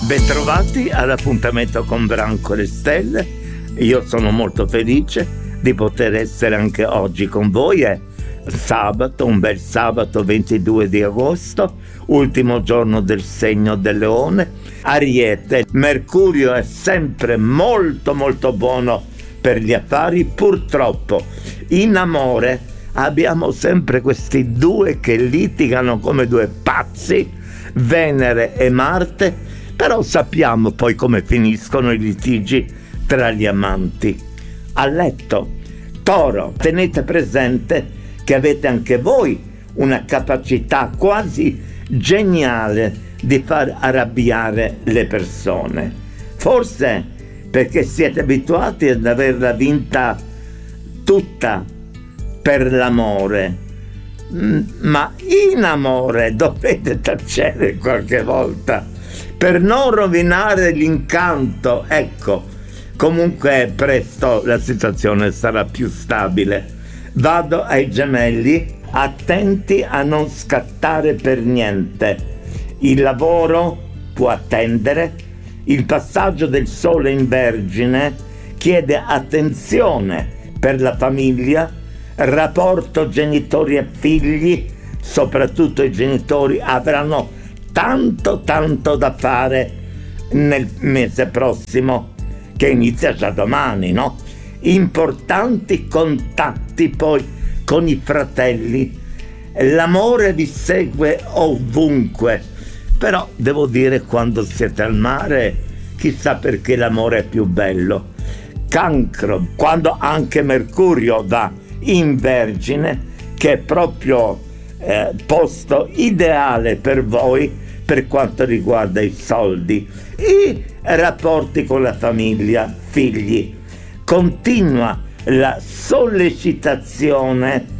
Bentrovati all'appuntamento con Branco e Stelle. Io sono molto felice di poter essere anche oggi con voi. È sabato, un bel sabato 22 di agosto, ultimo giorno del segno del Leone. Ariete, Mercurio è sempre molto molto buono per gli affari. Purtroppo in amore abbiamo sempre questi due che litigano come due pazzi, Venere e Marte. Però sappiamo poi come finiscono i litigi tra gli amanti. A letto, Toro, tenete presente che avete anche voi una capacità quasi geniale di far arrabbiare le persone. Forse perché siete abituati ad averla vinta tutta per l'amore, ma in amore dovete tacere qualche volta per non rovinare l'incanto. Ecco, comunque presto la situazione sarà più stabile. Vado ai Gemelli, attenti a non scattare per niente. Il lavoro può attendere, il passaggio del Sole in Vergine chiede attenzione per la famiglia, rapporto genitori e figli, soprattutto i genitori avranno tanto da fare nel mese prossimo, che inizia già domani, no? Importanti contatti poi con i fratelli. L'amore vi segue ovunque, però devo dire, quando siete al mare, chissà perché l'amore è più bello. Cancro, quando anche Mercurio va in Vergine, che è proprio posto ideale per voi per quanto riguarda i soldi, i rapporti con la famiglia, figli. Continua la sollecitazione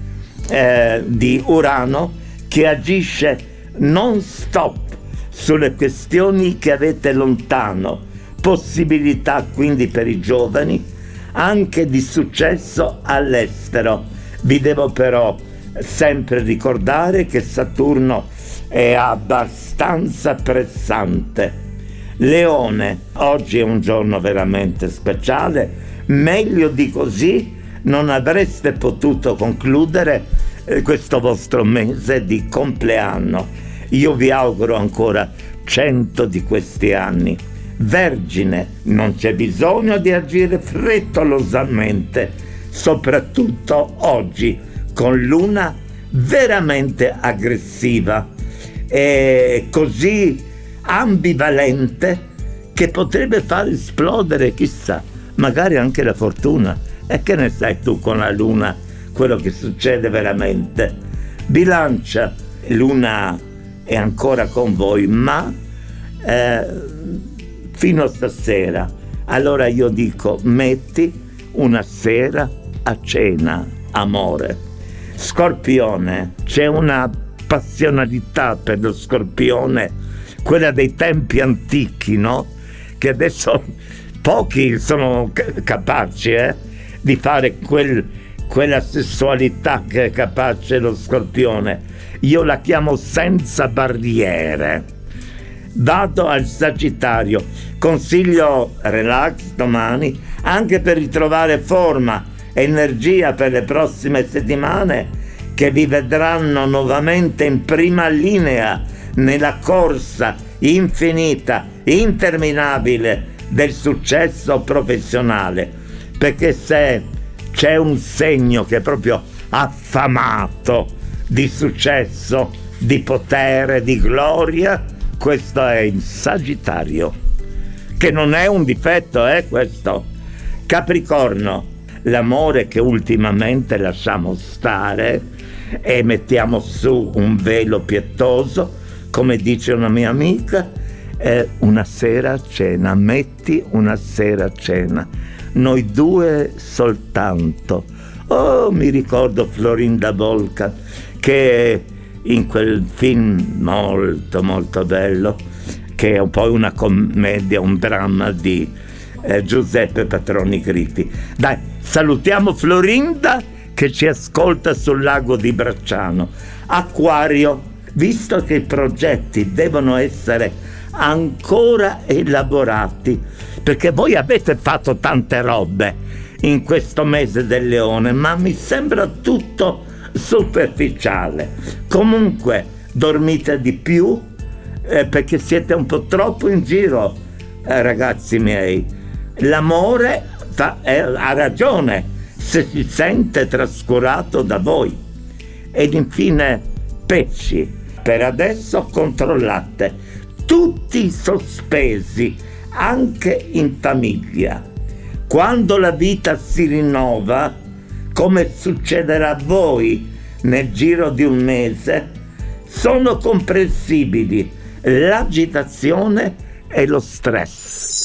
di Urano, che agisce non stop sulle questioni che avete lontano, possibilità quindi per i giovani anche di successo all'estero. Vi devo però sempre ricordare che Saturno è abbastanza pressante. Leone, oggi è un giorno veramente speciale, meglio di così non avreste potuto concludere questo vostro mese di compleanno. Io vi auguro ancora 100 di questi anni. Vergine, non c'è bisogno di agire frettolosamente, soprattutto oggi, con Luna veramente aggressiva e così ambivalente che potrebbe far esplodere, chissà, magari anche la fortuna. E che ne sai tu con la Luna quello che succede veramente? Bilancia, Luna è ancora con voi, ma fino a stasera. Allora io dico, metti una sera a cena, amore. Scorpione, c'è una passionalità per lo Scorpione, quella dei tempi antichi, no? Che adesso pochi sono capaci di fare quella sessualità che è capace lo Scorpione. Io la chiamo senza barriere. Vado al Sagittario, consiglio relax domani, anche per ritrovare forma, energia per le prossime settimane, che vi vedranno nuovamente in prima linea nella corsa infinita, interminabile del successo professionale. Perché se c'è un segno che è proprio affamato di successo, di potere, di gloria, questo è il Sagittario, che non è un difetto, questo. Capricorno, l'amore che ultimamente lasciamo stare e mettiamo su un velo pietoso, come dice una mia amica, è una sera a cena, metti una sera a cena, noi due soltanto. Oh, mi ricordo Florinda Bolca, che in quel film molto molto bello, che è poi una commedia, un dramma di Giuseppe Patroni Gritti. Dai, salutiamo Florinda che ci ascolta sul lago di Bracciano. Acquario, visto che i progetti devono essere ancora elaborati, perché voi avete fatto tante robe in questo mese del Leone, ma mi sembra tutto superficiale. Comunque dormite di più, perché siete un po' troppo in giro, ragazzi miei. L'amore ha ragione se si sente trascurato da voi. Ed infine, pesci, per adesso controllate tutti i sospesi, anche in famiglia. Quando la vita si rinnova, come succederà a voi nel giro di un mese, sono comprensibili l'agitazione e lo stress.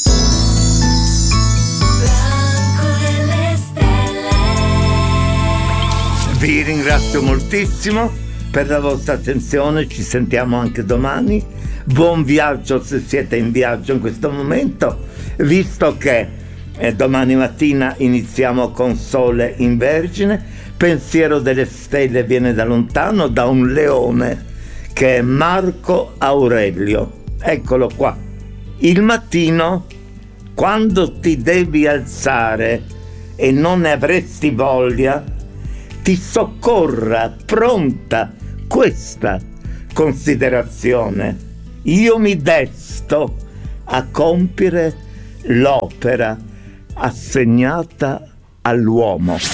Vi ringrazio moltissimo per la vostra attenzione, ci sentiamo anche domani. Buon viaggio se siete in viaggio in questo momento, visto che domani mattina iniziamo con Sole in Vergine. Pensiero delle stelle viene da lontano, da un leone che è Marco Aurelio. Eccolo qua. Il mattino, quando ti devi alzare e non ne avresti voglia, ti soccorra pronta questa considerazione: io mi desto a compiere l'opera assegnata all'uomo.